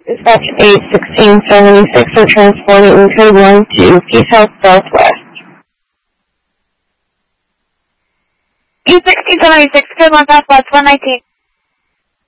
Dispatch 81676 are transporting in code 1 to Peace House Southwest. 81676, code 1 Southwest, 119.